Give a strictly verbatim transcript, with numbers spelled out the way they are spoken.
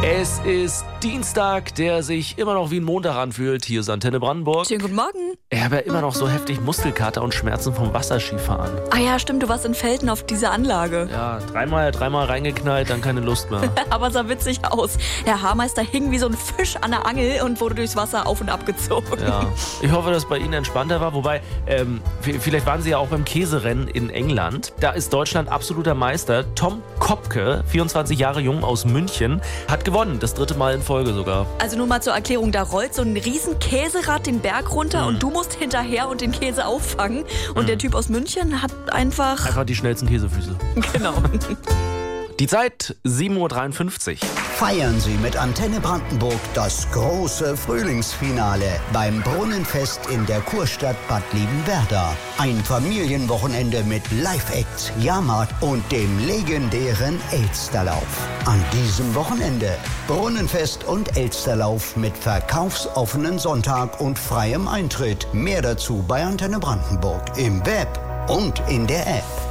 Es ist Dienstag, der sich immer noch wie ein Montag anfühlt. Hier ist Antenne Brandenburg. Schönen guten Morgen. Ich habe ja immer noch so heftig Muskelkater und Schmerzen vom Wasserskifahren. Ah ja, stimmt, du warst in Felden auf dieser Anlage. Ja, dreimal, dreimal reingeknallt, dann keine Lust mehr. Aber sah witzig aus. Herr Haarmeister hing wie so ein Fisch an der Angel und wurde durchs Wasser auf und ab gezogen. Ja, ich hoffe, dass bei Ihnen entspannter war. Wobei, ähm, vielleicht waren Sie ja auch beim Käserennen in England. Da ist Deutschland absoluter Meister. Tom Kopke, vierundzwanzig Jahre jung aus München, hat gewonnen. Das dritte Mal in Folge sogar. Also nur mal zur Erklärung, da rollt so ein riesen Käserad den Berg runter mhm. und du musst hinterher und den Käse auffangen. Und mhm. der Typ aus München hat einfach... Einfach die schnellsten Käsefüße. Genau. Die Zeit, sieben Uhr dreiundfünfzig. Feiern Sie mit Antenne Brandenburg das große Frühlingsfinale beim Brunnenfest in der Kurstadt Bad Liebenwerda. Ein Familienwochenende mit Live-Acts, Jahrmarkt und dem legendären Elsterlauf. An diesem Wochenende Brunnenfest und Elsterlauf mit verkaufsoffenen Sonntag und freiem Eintritt. Mehr dazu bei Antenne Brandenburg im Web und in der App.